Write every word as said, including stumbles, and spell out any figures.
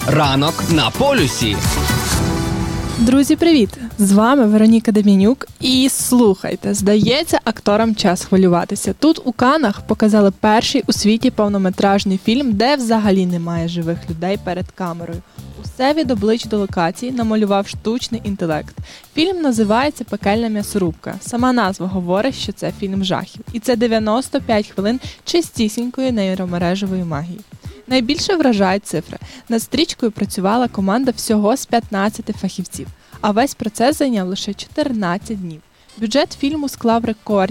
Ранок на полюсі. Друзі, привіт! З вами Вероніка Дем'янюк. І слухайте, здається, акторам час хвилюватися. Тут у Каннах показали перший у світі повнометражний фільм, де взагалі немає живих людей перед камерою. Усе від облич до локації намалював штучний інтелект. Фільм називається «Пекельна м'ясорубка». Сама назва говорить, що це фільм жахів. І це дев'яносто п'ять хвилин чистісінької нейромережевої магії. Найбільше вражають цифри. Над стрічкою працювала команда всього з п'ятнадцяти фахівців, а весь процес зайняв лише чотирнадцять днів. Бюджет фільму склав рекорд